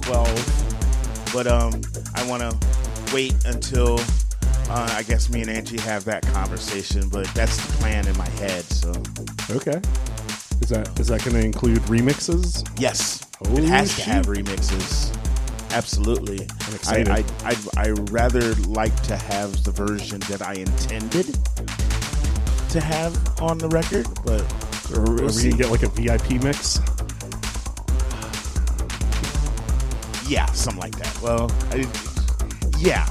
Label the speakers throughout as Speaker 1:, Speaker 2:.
Speaker 1: 12, but I want to wait until I guess me and Angie have that conversation. But that's the plan in my head. So
Speaker 2: okay, is that going to include remixes?
Speaker 1: Yes,
Speaker 2: Holy
Speaker 1: it has
Speaker 2: shit.
Speaker 1: to have remixes. Absolutely.
Speaker 2: I'm excited.
Speaker 1: I rather like to have the version that I intended to have on the record, but
Speaker 2: Or are we going to get like a VIP mix?
Speaker 1: Yeah, something like that. Well, yeah,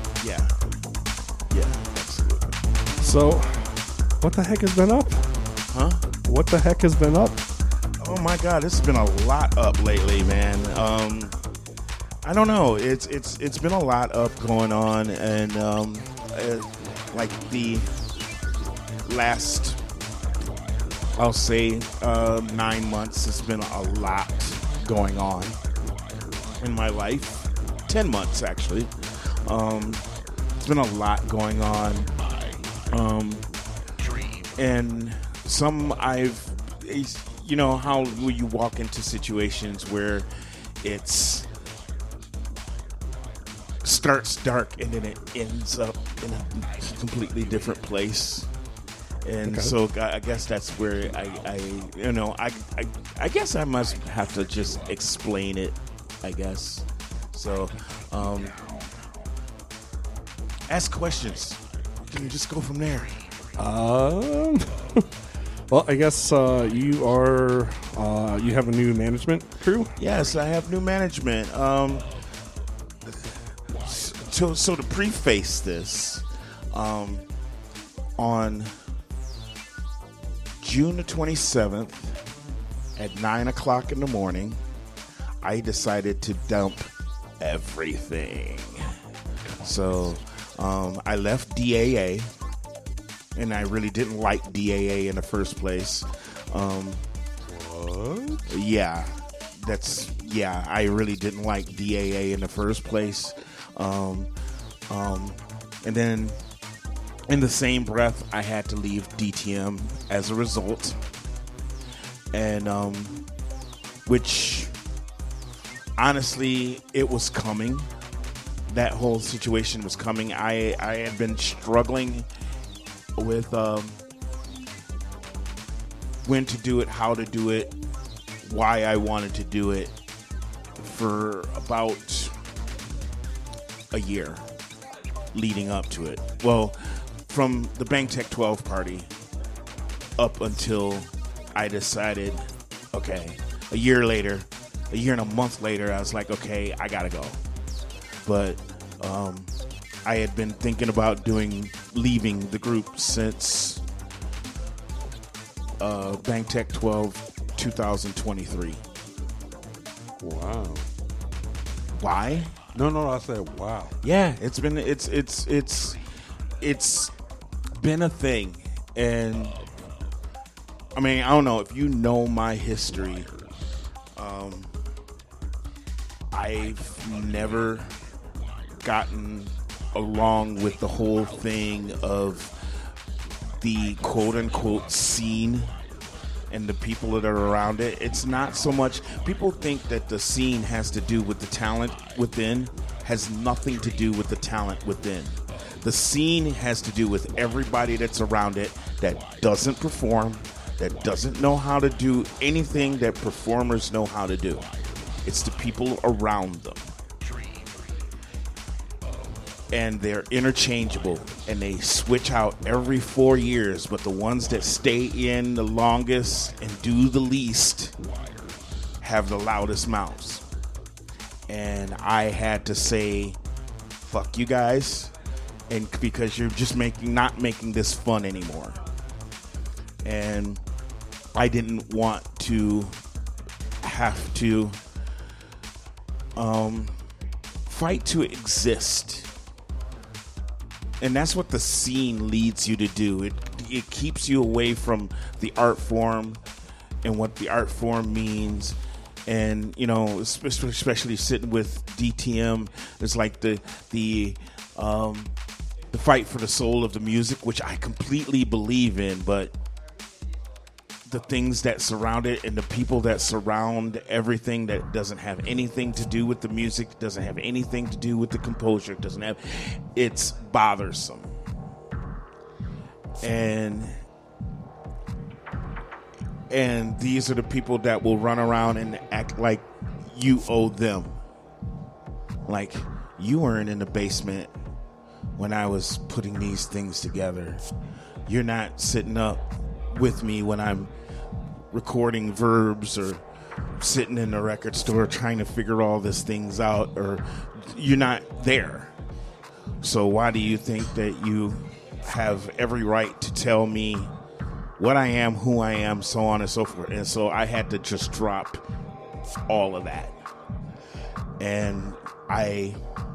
Speaker 1: absolutely.
Speaker 2: So, what the heck has been up?
Speaker 1: Huh?
Speaker 2: What the heck has been up?
Speaker 1: Oh my God, this has been a lot up lately, man. I don't know. It's been a lot up going on, and like the last, I'll say 9 months, it's been a lot going on in my life. 10 months actually. It's been a lot going on, and some you know how you walk into situations where it's starts dark and then it ends up in a completely different place. And
Speaker 2: Okay.
Speaker 1: so I guess that's where I guess I must have to just explain it, I guess. So ask questions. You can just go from there.
Speaker 2: Well, I guess you have a new management crew.
Speaker 1: Yes, I have new management. So to preface this, on June the 27th at 9 o'clock in the morning, I decided to dump everything. So I left DAA, and I really didn't like DAA in the first place.
Speaker 2: What?
Speaker 1: Yeah, I really didn't like DAA in the first place. And then in the same breath, I had to leave DTM as a result. And which honestly, it was coming. That whole situation was coming. I had been struggling with when to do it, how to do it, why I wanted to do it for about a year leading up to it. Well, from the BangTech 12 party up until I decided, okay, a year and a month later, I was like, okay, I gotta go. But I had been thinking about leaving the group since BangTech 12 2023.
Speaker 2: Wow.
Speaker 1: Why?
Speaker 2: No, I said wow.
Speaker 1: Yeah, it's been a thing. And I mean, I don't know if you know my history. I've never gotten along with the whole thing of the quote-unquote scene and the people that are around it. It's not so much, people think that the scene has to do with the talent within. Has nothing to do with the talent within. The scene has to do with everybody that's around it that doesn't perform, that doesn't know how to do anything that performers know how to do. It's the people around them. And they're interchangeable, and they switch out every 4 years, but the ones that stay in the longest and do the least have the loudest mouths. And I had to say, fuck you guys, and because you're just not making this fun anymore. And I didn't want to have to fight to exist. And that's what the scene leads you to do. It keeps you away from the art form and what the art form means. And, you know, especially sitting with DTM, it's like the fight for the soul of the music, which I completely believe in. But the things that surround it and the people that surround everything that doesn't have anything to do with the music, doesn't have anything to do with the composure, it's bothersome. And these are the people that will run around and act like you owe them. Like, you weren't in the basement when I was putting these things together. You're not sitting up with me when I'm recording verbs or sitting in the record store trying to figure all these things out, or you're not there. So why do you think that you have every right to tell me what I am, who I am, so on and so forth? And so I had to just drop all of that. And I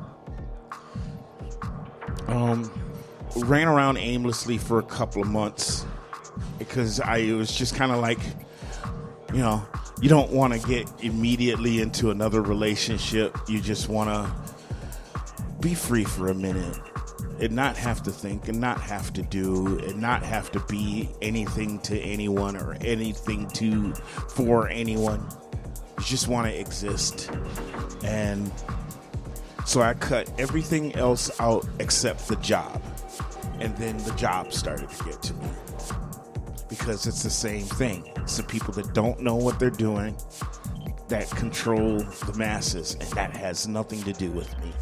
Speaker 1: ran around aimlessly for a couple of months because it was just kind of like, you know, you don't want to get immediately into another relationship. You just want to be free for a minute and not have to think and not have to do and not have to be anything to anyone or anything for anyone. You just want to exist. And so I cut everything else out except the job. And then the job started to get to me. Because it's the same thing. It's the people that don't know what they're doing that control the masses. And that has nothing to do with me.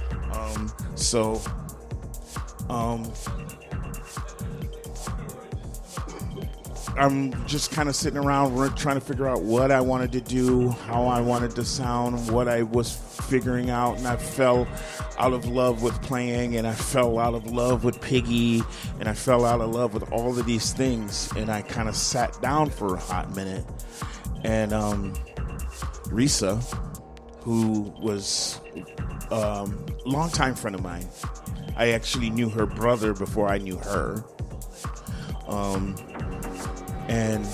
Speaker 1: I'm just kind of sitting around trying to figure out what I wanted to do, how I wanted to sound, what I was figuring out, and I fell out of love with playing, and I fell out of love with Piggy, and I fell out of love with all of these things, and I kind of sat down for a hot minute, and Risa, who was a longtime friend of mine, I actually knew her brother before I knew her, and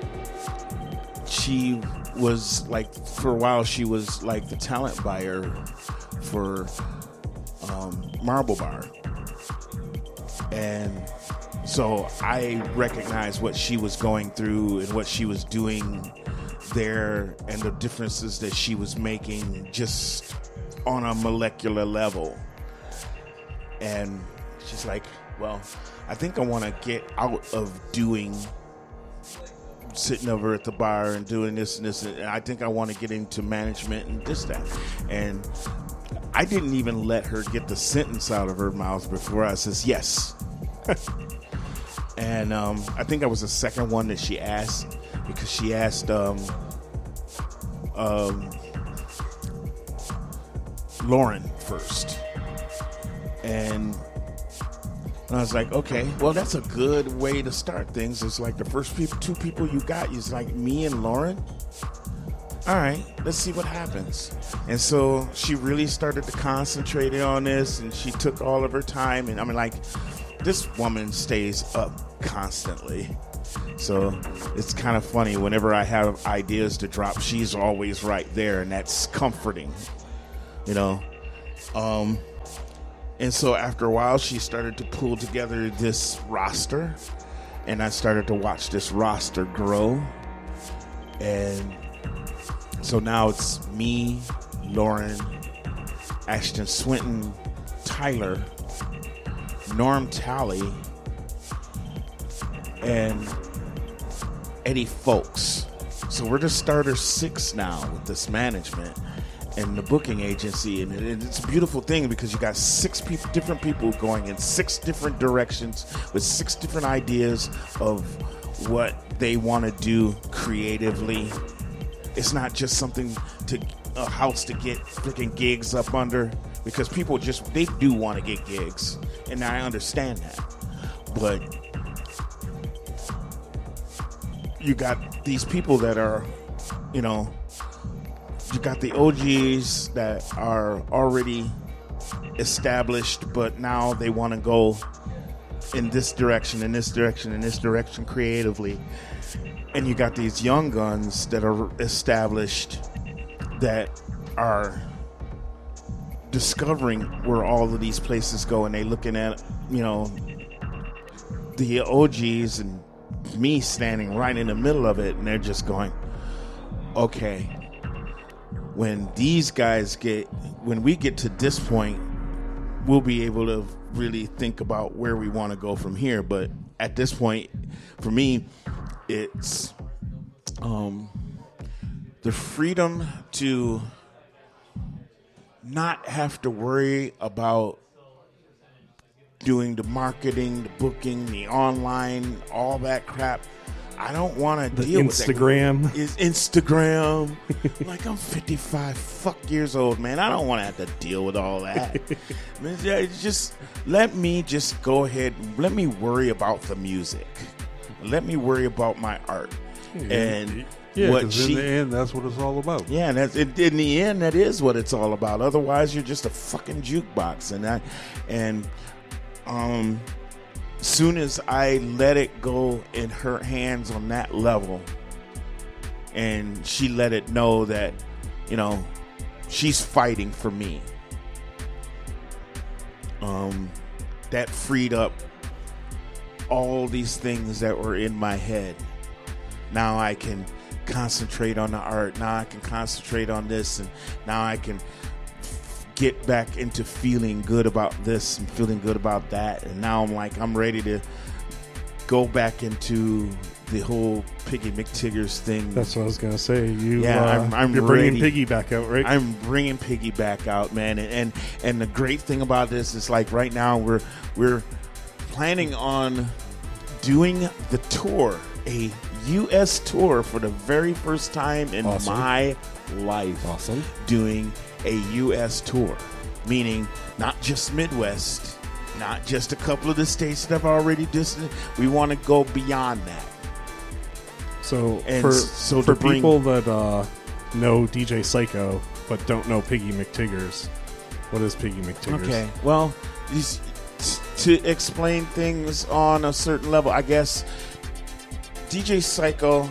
Speaker 1: she was like, for a while, she was like the talent buyer for Marble Bar. And so I recognized what she was going through and what she was doing there and the differences that she was making just on a molecular level. And she's like, well, I think I want to get out of doing sitting over at the bar and doing this and this, and I think I want to get into management and this, that. And I didn't even let her get the sentence out of her mouth before I says yes. And I think I was the second one that she asked, because she asked Lauren first. And I was like, okay, well, that's a good way to start things. It's like the first two people you got is like me and Lauren. All right, let's see what happens. And so she really started to concentrate on this, and she took all of her time. And I mean, like, this woman stays up constantly. So it's kind of funny. Whenever I have ideas to drop, she's always right there, and that's comforting, you know. And so after a while, she started to pull together this roster, and I started to watch this roster grow. And so now it's me, Lauren, Ashton Swinton, Tyler, Norm Talley, and Eddie Folks. So we're the starter 6 now with this management and the booking agency, and it's a beautiful thing because you got 6 different people going in 6 different directions with 6 different ideas of what they want to do creatively. It's not just something to a house to get freaking gigs up under, because people they do want to get gigs, and I understand that, but you got these people that are, you know, you got the OGs that are already established, but now they want to go in this direction, in this direction, in this direction creatively. And you got these young guns that are established that are discovering where all of these places go, and they looking at, you know, the OGs and me standing right in the middle of it, and they're just going, okay, when we get to this point, we'll be able to really think about where we want to go from here. But at this point, for me, it's the freedom to not have to worry about doing the marketing, the booking, the online, all that crap. I don't want to deal with that. Instagram. Like, I'm 55 years old, man. I don't want to have to deal with all that. Just let me just go ahead. Let me worry about the music. Let me worry about my art. And
Speaker 3: because in the end, that's what it's all about.
Speaker 1: Yeah, in the end, that is what it's all about. Otherwise, you're just a fucking jukebox. Soon as I let it go in her hands on that level, and she let it know that, she's fighting for me, that freed up all these things that were in my head. Now I can concentrate on the art. Now I can concentrate on this, and now I can get back into feeling good about this and feeling good about that. And now I'm ready to go back into the whole Piggy McTiggers thing.
Speaker 2: That's what I was gonna say.
Speaker 1: You're
Speaker 2: bringing
Speaker 1: ready.
Speaker 2: Piggy back out, right?
Speaker 1: I'm bringing Piggy back out, man. And the great thing about this is, like, right now we're planning on doing the tour, a U.S. tour for the very first time in my life.
Speaker 2: Awesome.
Speaker 1: Doing a U.S. tour, meaning not just Midwest, not just a couple of the states that I've already distant. We want to go beyond that.
Speaker 2: So for people that know DJ Psycho but don't know Piggy McTiggers, what is Piggy McTiggers?
Speaker 1: Okay, well, to explain things on a certain level, I guess DJ Psycho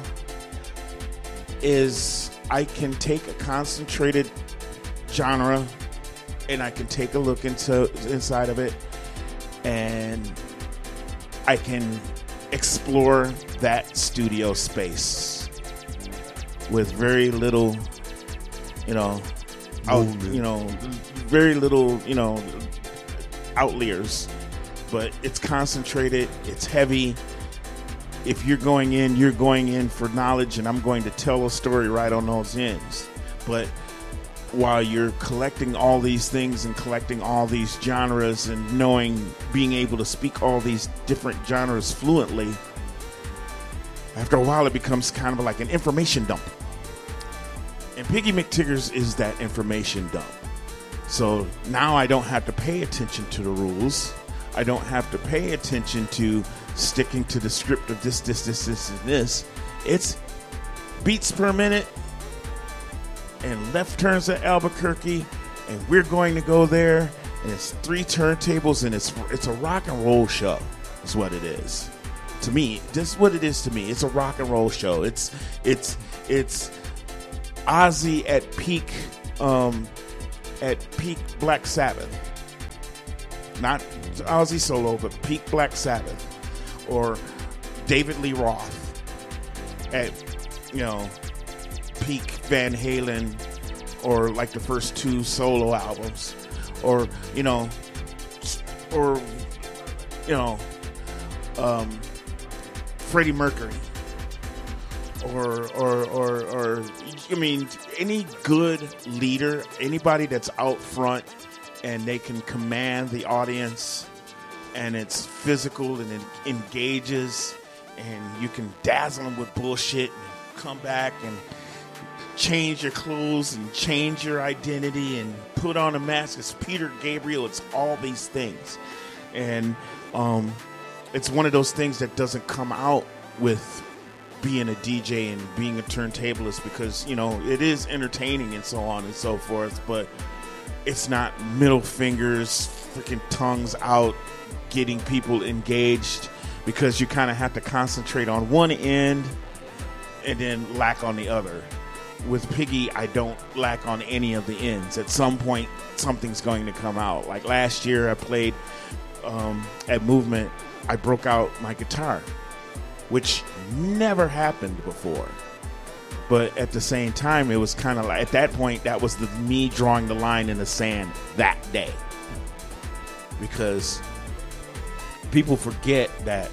Speaker 1: is, I can take a concentrated genre and I can take a look inside of it, and I can explore that studio space with very little, very little, outliers, but it's concentrated, it's heavy. If you're going in for knowledge, and I'm going to tell a story right on those ends. But while you're collecting all these things and collecting all these genres and being able to speak all these different genres fluently, after a while it becomes kind of like an information dump. And Piggy McTiggers is that information dump. So now I don't have to pay attention to the rules. I don't have to pay attention to sticking to the script of this, and this. It's beats per minute and left turns at Albuquerque, and we're going to go there, and it's 3 turntables, and it's a rock and roll show is what it is. To me, this is what it is to me. It's a rock and roll show. It's Ozzy at peak Black Sabbath. Not Ozzy solo, but peak Black Sabbath. Or David Lee Roth at, peak Van Halen, or like the first 2 solo albums. Or, Freddie Mercury. Or any good leader, anybody that's out front and they can command the audience, and it's physical and it engages, and you can dazzle them with bullshit and come back and change your clothes and change your identity and put on a mask. It's Peter Gabriel. It's all these things. And it's one of those things that doesn't come out with being a DJ and being a turntablist, because, it is entertaining and so on and so forth, but it's not middle fingers, freaking tongues out, getting people engaged, because you kind of have to concentrate on one end and then lack on the other. With Piggy, I don't lack on any of the ends. At some point, something's going to come out. Like last year, I played at Movement, I broke out my guitar. which never happened before. But at the same time, it was kind of like, at that point, that was me drawing the line in the sand that day. Because people forget that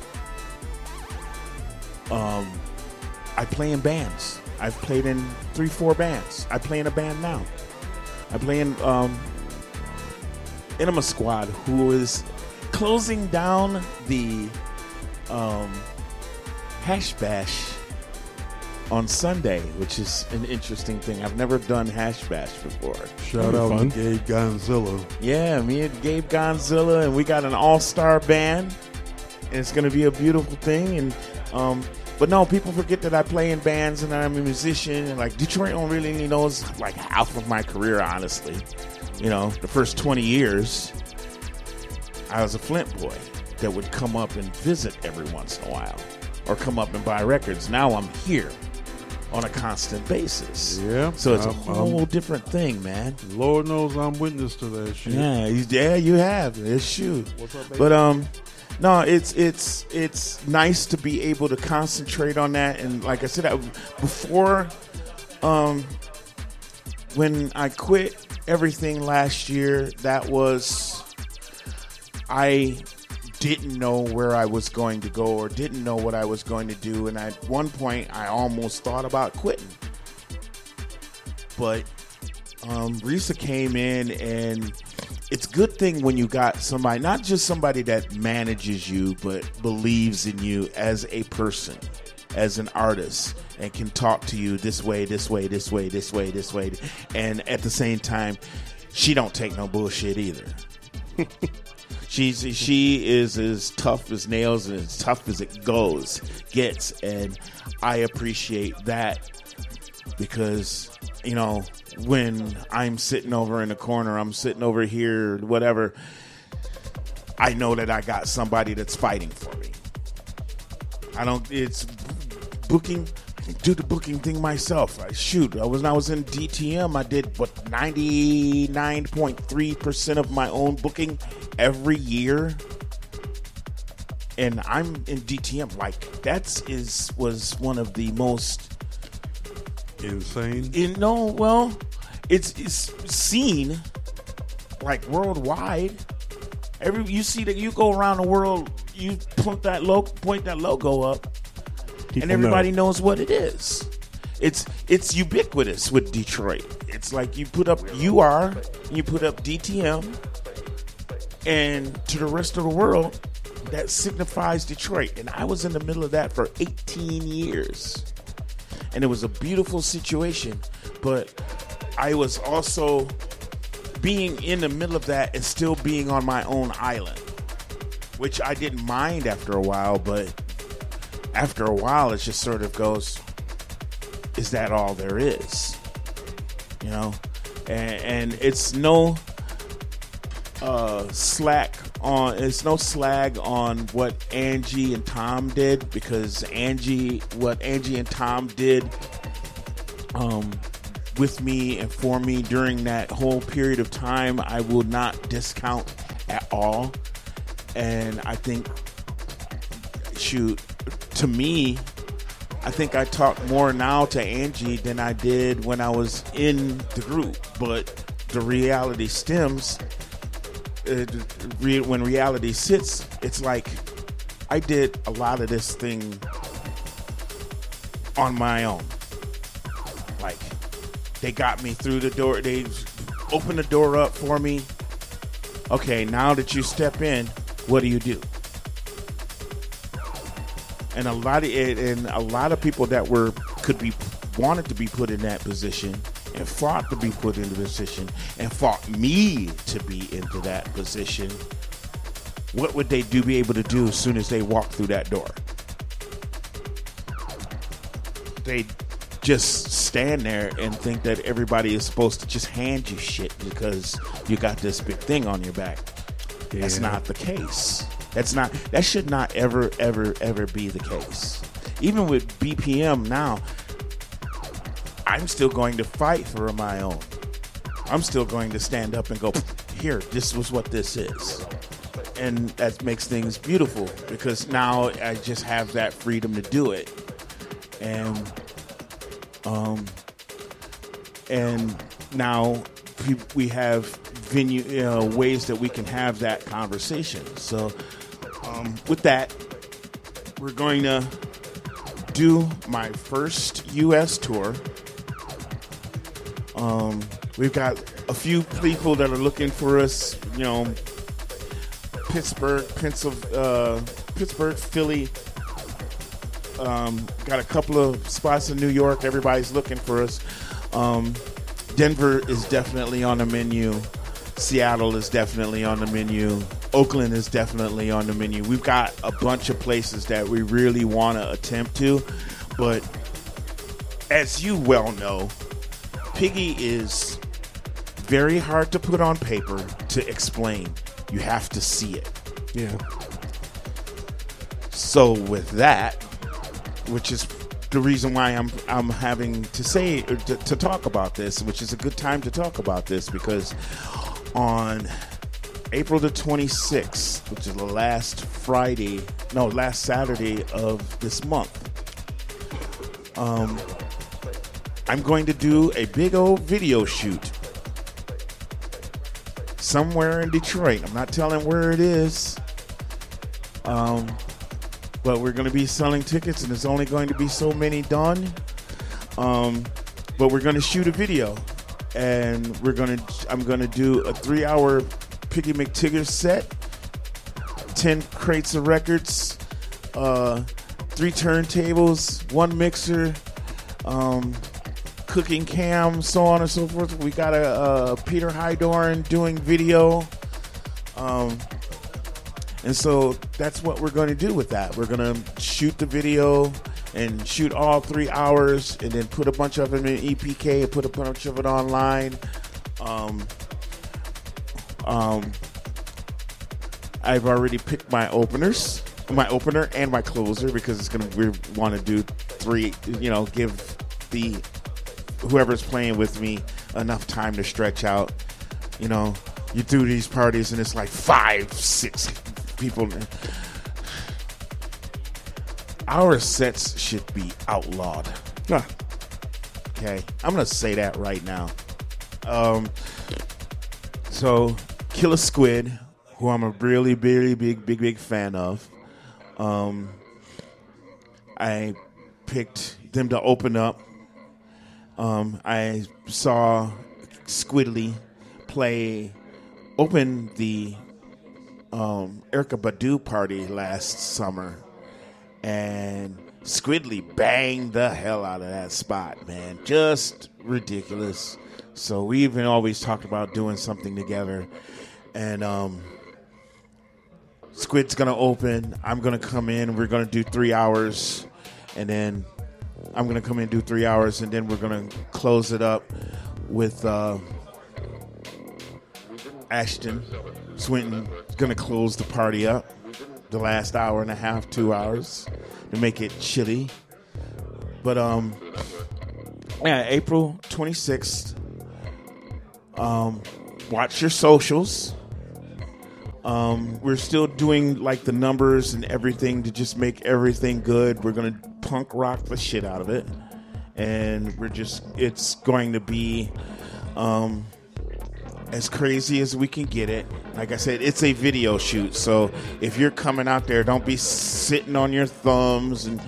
Speaker 1: I play in bands. I've played in 3-4 bands. I play in a band now. I play in Enema Squad, who is closing down the Hash Bash on Sunday, which is an interesting thing. I've never done Hash Bash before.
Speaker 3: Shout out to Gabe Gonzilla.
Speaker 1: Yeah, me and Gabe Gonzilla, and we got an all-star band, and it's going to be a beautiful thing. And but no, people forget that I play in bands and I'm a musician, and like Detroit don't really knows like half of my career, honestly. You know, the first 20 years, I was a Flint boy that would come up and visit every once in a while, or come up and buy records. Now I'm here on a constant basis.
Speaker 3: Yeah.
Speaker 1: So it's a whole different thing, man.
Speaker 3: Lord knows I'm witness to that shit.
Speaker 1: Yeah, you have. It's shoot.
Speaker 3: What's up, baby?
Speaker 1: But no, it's nice to be able to concentrate on that. And like I said, before when I quit everything last year, that was, I didn't know where I was going to go or didn't know what I was going to do. And at one point, I almost thought about quitting. But Risa came in, and it's a good thing when you got somebody, not just somebody that manages you, but believes in you as a person, as an artist, and can talk to you this way, this way, this way, this way, this way. And at the same time, she don't take no bullshit either. She is as tough as nails and as tough as it gets. And I appreciate that because, you know, when I'm sitting over in the corner, I'm sitting over here, whatever, I know that I got somebody that's fighting for me. It's booking, I do the booking thing myself. When I was in DTM, I did 99.3% of my own booking every year. And I'm in DTM, like was one of the most
Speaker 3: insane.
Speaker 1: It's seen like worldwide. You see that, you go around the world, you point that logo up, people and everybody knows what it is. It's ubiquitous with Detroit. It's like you put up UR, you put up DTM, and to the rest of the world, that signifies Detroit. And I was in the middle of that for 18 years. And it was a beautiful situation, but I was also being in the middle of that and still being on my own island, which I didn't mind after a while, but after a while it just sort of goes, is that all there is? You know? And it's no slag on what Angie and Tom did, because what Angie and Tom did with me and for me during that whole period of time, I will not discount at all. And I think, to me, I think I talk more now to Angie than I did when I was in the group. But the reality stems, when reality sits, it's like I did a lot of this thing on my own. Like, they got me through the door. They opened the door up for me. Okay, now that you step in, what do you do? And a lot of people that wanted to be put in that position and fought to be put in the position and fought me to be into that position, what would they be able to do as soon as they walk through that door? They just stand there and think that everybody is supposed to just hand you shit because you got this big thing on your back. Yeah. That's not the case. That should not ever be the case. Even with BPM now, I'm still going to fight for my own. I'm still going to stand up and go, here, this was what this is. and that makes things beautiful because now I just have that freedom to do it, and now we have venue ways that we can have that conversation. So with that, we're going to do my first U.S. tour. We've got a few people that are looking for us, Pittsburgh, Philly. Got a couple of spots in New York. Everybody's looking for us. Denver is definitely on the menu. Seattle is definitely on the menu. Oakland is definitely on the menu. We've got a bunch of places that we really want to attempt to, but as you well know, Piggy is very hard to put on paper to explain. You have to see it.
Speaker 2: Yeah.
Speaker 1: So with that, which is the reason why I'm having to say to talk about this, which is a good time to talk about this, because on April the 26th, which is the last Saturday of this month, I'm going to do a big old video shoot somewhere in Detroit. I'm not telling where it is, but we're going to be selling tickets, and there's only going to be so many done. But we're going to shoot a video, and I'm going to do a 3-hour Piggy McTigger set, 10 crates of records, 3 turntables, 1 mixer, cooking cam, so on and so forth. We got a Peter Hydorn doing video. And so that's what we're going to do with that. We're going to shoot the video and shoot all 3 hours and then put a bunch of them in EPK and put a bunch of it online. I've already picked my opener and my closer, because we want to do 3, give whoever's playing with me enough time to stretch out. You do these parties and it's like 5, 6 people. Our sets should be outlawed. Okay, I'm gonna say that right now. So Killer Squid, who I'm a really, really big fan of, I picked them to open up. I saw Squidly open the Erykah Badu party last summer, and Squidly banged the hell out of that spot, man. Just ridiculous. So we even always talked about doing something together, and Squid's gonna open. I'm gonna come in. We're gonna do 3 hours, and then I'm going to come in and do 3 hours, and then we're going to close it up with Ashton Swinton. Going to close the party up, the last hour and a half, 2 hours, to make it chilly. But, April 26th, watch your socials. We're still doing like the numbers and everything to just make everything good. We're going to punk rock the shit out of it, and it's going to be as crazy as we can get it. Like I said, it's a video shoot, so if you're coming out there, don't be sitting on your thumbs and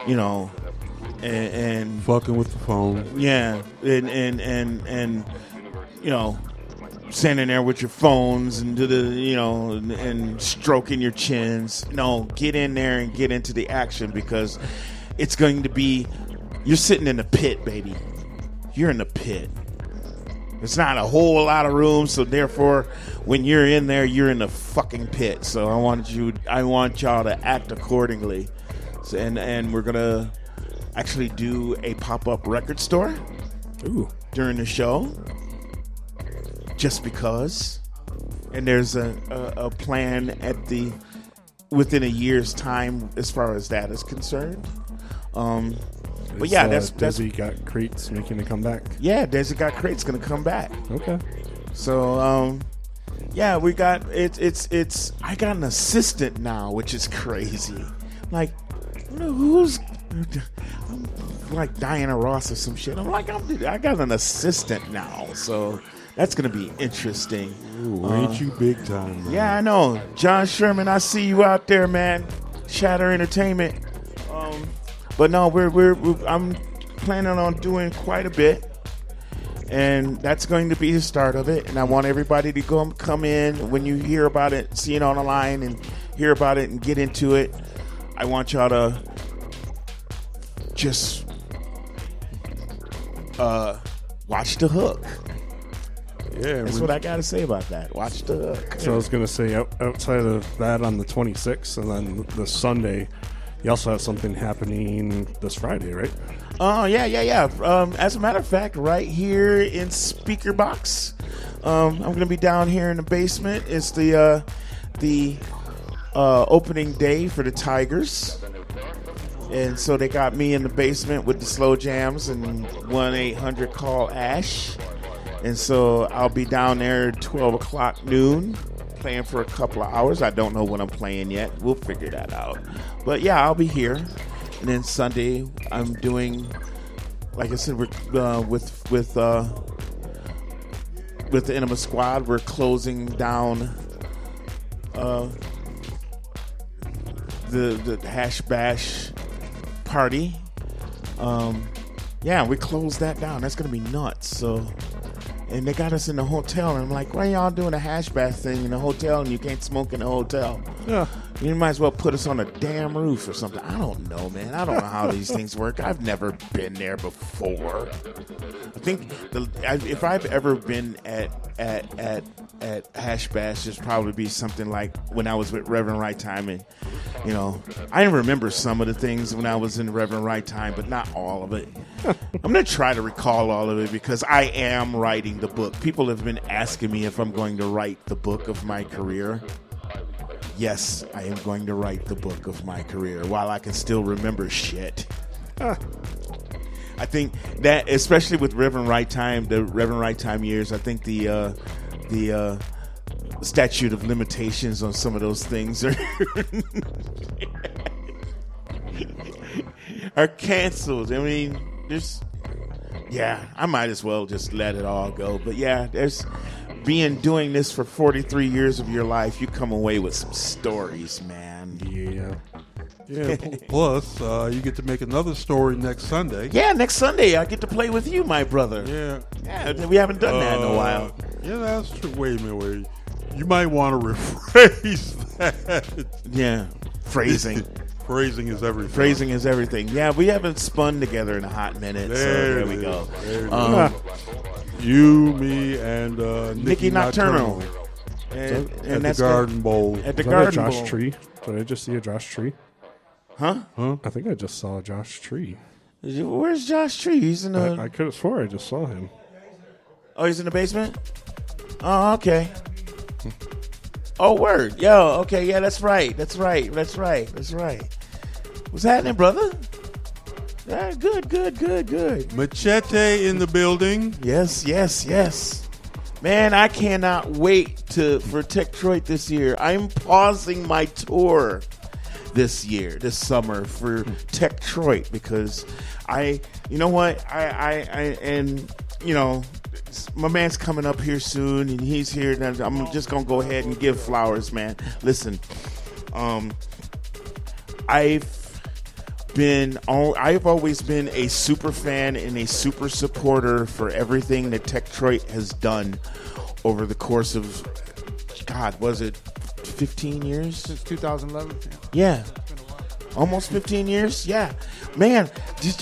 Speaker 1: and
Speaker 3: fucking with the phone.
Speaker 1: Yeah, and standing there with your phones and and stroking your chins. No, get in there and get into the action, because it's going to be, you're sitting in the pit, baby. You're in the pit. It's not a whole lot of room, so therefore, when you're in there, you're in the fucking pit. So I want y'all to act accordingly. So, and we're gonna actually do a pop-up record store during the show, just because. And there's a plan within a year's time as far as that is concerned. But yeah, that's
Speaker 2: Desi Got Crates making a comeback.
Speaker 1: Yeah, Desi Got Crates gonna come back.
Speaker 2: Okay.
Speaker 1: So Yeah, we got it's. I got an assistant now, which is crazy. Like, who's like Diana Ross or some shit? I'm like, I got an assistant now, so that's gonna be interesting.
Speaker 3: Ooh, ain't you big time, man?
Speaker 1: Yeah, I know. John Sherman, I see you out there, man. Shatter Entertainment. But no, I'm planning on doing quite a bit. And that's going to be the start of it. And I want everybody to come in when you hear about it, see it on the line and hear about it and get into it. I want y'all to just watch the hook.
Speaker 3: Yeah,
Speaker 1: that's what I got to say about that. Watch the hook.
Speaker 2: So I was going to say, outside of that on the 26th and then the Sunday, you also have something happening this Friday, right?
Speaker 1: Oh, yeah. As a matter of fact, right here in Speaker Box, I'm going to be down here in the basement. It's the opening day for the Tigers. And so they got me in the basement with the slow jams and 1-800-CALL-ASH. And so I'll be down there at 12 o'clock noon playing for a couple of hours. I don't know when I'm playing yet. We'll figure that out. But, yeah, I'll be here. And then Sunday, I'm doing, like I said, with the Enema Squad, we're closing down the Hash Bash party. We closed that down. That's gonna be nuts. So, and they got us in the hotel, and I'm like, why y'all doing a Hash Bash thing in the hotel and you can't smoke in the hotel?
Speaker 2: Yeah.
Speaker 1: You might as well put us on a damn roof or something. I don't know, man. I don't know how these things work. I've never been there before. I think if I've ever been at Hash Bash, there's probably be something like when I was with Reverend Right Time, and I remember some of the things when I was in Reverend Right Time, but not all of it. I'm gonna try to recall all of it because I am writing the book. People have been asking me if I'm going to write the book of my career. Yes, I am going to write the book of my career while I can still remember shit. I think that, especially with Reverend Right Time, the Reverend Right Time years, I think the statute of limitations on some of those things are canceled. I mean, I might as well just let it all go. But yeah, doing this for 43 years of your life, you come away with some stories, man.
Speaker 3: Yeah, plus you get to make another story next Sunday.
Speaker 1: Yeah, next Sunday I get to play with you, my brother.
Speaker 3: Yeah,
Speaker 1: we haven't done that in a while.
Speaker 3: Yeah, that's true. Wait a minute. You might want to rephrase that.
Speaker 1: Yeah, phrasing.
Speaker 3: Phrasing is everything.
Speaker 1: Phrasing is everything. Yeah, we haven't spun together in a hot minute, there we go.
Speaker 3: You, me, and Nikki
Speaker 1: Nocturnal.
Speaker 3: And at the Garden Bowl.
Speaker 2: At the Garden Bowl. Josh Tree. Did I just see a Josh Tree?
Speaker 1: Huh?
Speaker 2: I think I just saw Josh Tree.
Speaker 1: Where's Josh Tree? He's in the...
Speaker 2: I could have swore I just saw him.
Speaker 1: Oh, he's in the basement? Oh, okay. Oh, word. Yo, okay, yeah, that's right. What's happening, brother? Yeah, good.
Speaker 3: Machete in the building.
Speaker 1: Yes. Man, I cannot wait for Techtroit this year. I'm pausing my tour this summer for Techtroit because my man's coming up here soon and he's here and I'm just going to go ahead and give flowers, man. Listen, I've always been a super fan and a super supporter for everything that Techtroit has done over the course of, God, was it 15 years?
Speaker 4: Since 2011.
Speaker 1: Yeah. Almost 15 years? Yeah. Man,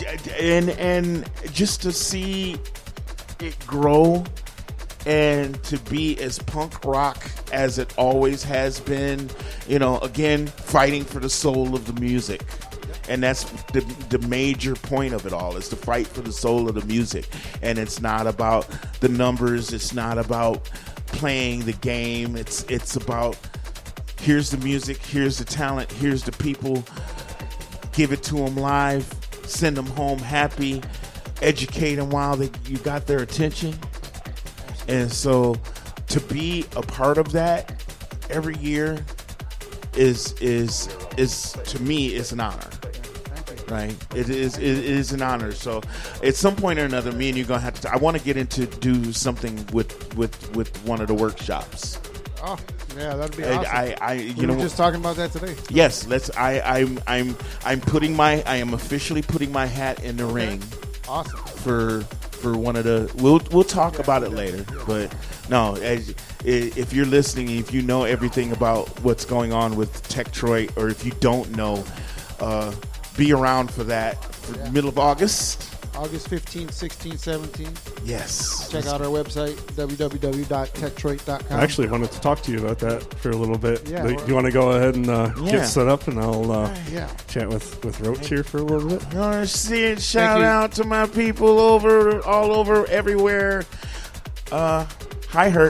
Speaker 1: just to see it grow and to be as punk rock as it always has been, again, fighting for the soul of the music. And that's the major point of it all, is to fight for the soul of the music. And it's not about the numbers. It's not about playing the game. It's about, here's the music, here's the talent, here's the people. Give it to them live. Send them home happy. Educate them while you got their attention. And so to be a part of that every year is to me is an honor. Right, it is an honor. So, at some point or another, me and you are gonna have to. I want to get into do something with one of the workshops.
Speaker 4: Oh, yeah, that'd be awesome.
Speaker 1: We were
Speaker 4: just talking about that today.
Speaker 1: Yes, let's. I'm officially putting my hat in the ring.
Speaker 4: Awesome.
Speaker 1: For one of the. We'll talk about it later, but no. If you're listening, if you know everything about what's going on with Techtroid, or if you don't know. Be around for that middle of August.
Speaker 4: August 15th, 16th, 17th.
Speaker 1: Yes.
Speaker 4: Check out our website, www.techtroit.com.
Speaker 2: I actually wanted to talk to you about that for a little bit.
Speaker 4: Yeah,
Speaker 2: do you want to go ahead and get set up, and I'll chat with Roach here for a little bit?
Speaker 1: You want to see it? Shout out to my people all over, everywhere. Hi, Herc.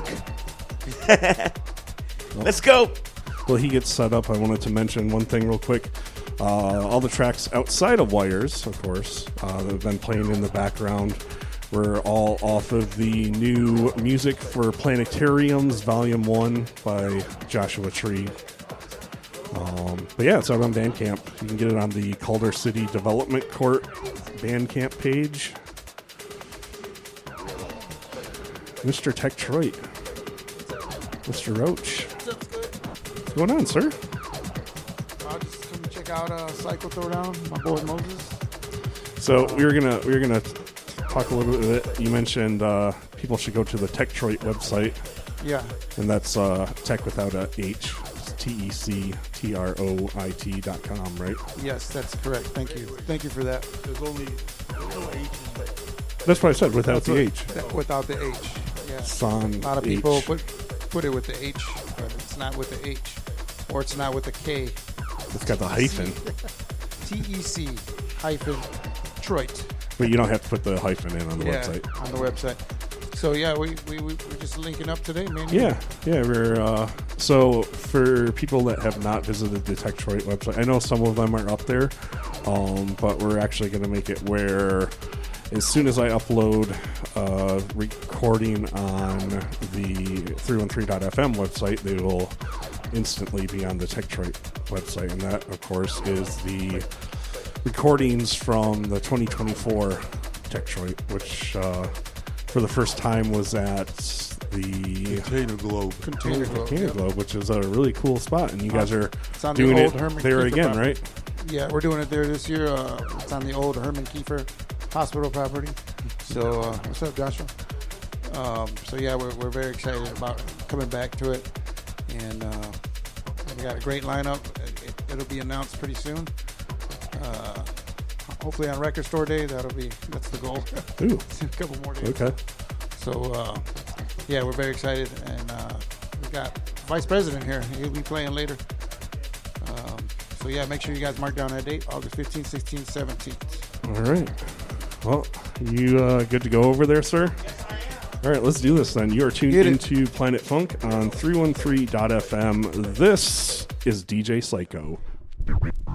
Speaker 1: Let's go.
Speaker 2: Well, he gets set up. I wanted to mention one thing real quick. All the tracks outside of Wires, of course, that have been playing in the background were all off of the new Music for Planetariums Volume 1 by Joshua Tree. But yeah, it's out on Bandcamp. You can get it on the Calder City Development Court Bandcamp page. Mr. Techtroit. Mr. Roach. What's going on, sir?
Speaker 4: I'll just come check out Psycho Throwdown, my boy Moses.
Speaker 2: So we're gonna talk a little bit. You mentioned people should go to the Techtroit website.
Speaker 4: Yeah.
Speaker 2: And that's tech without a H. TECTROIT.com, right?
Speaker 4: Yes, that's correct. Thank you. Thank you for that.
Speaker 3: There's no H.
Speaker 2: That's what I said, without the H.
Speaker 4: Without the H. Yeah.
Speaker 2: Son
Speaker 4: a lot of people put it with the H, but it's not with the H. Or it's not with the K.
Speaker 2: It's got the hyphen.
Speaker 4: TEC-Troit.
Speaker 2: But you don't have to put the hyphen in on the website.
Speaker 4: On the website. So yeah, we're just linking up today, man.
Speaker 2: Yeah. We're so for people that have not visited the Techtroit website, I know some of them are up there, but we're actually going to make it where as soon as I upload recording on the 313.fm website, they will instantly be on the Techtroit website, and that, of course, is the recordings from the 2024 Techtroit, which for the first time was at the
Speaker 3: Container
Speaker 2: Globe, which is a really cool spot, and you guys are doing it there again, right?
Speaker 4: Yeah, we're doing it there this year. It's on the old Herman Kiefer Hospital property. So what's up, Joshua? So yeah, we're very excited about coming back to it, and we got a great lineup. It'll be announced pretty soon. Hopefully on Record Store Day. That's the goal.
Speaker 2: Ooh.
Speaker 4: A couple more days.
Speaker 2: Okay.
Speaker 4: So yeah, we're very excited, and we got Vice President here. He'll be playing later. So yeah, make sure you guys mark down that date, August 15th, 16th, 17th.
Speaker 2: All right. Well, you good to go over there, sir? All right, let's do this then. You are tuned into Planet Funk on 313.fm. This is DJ Psycho.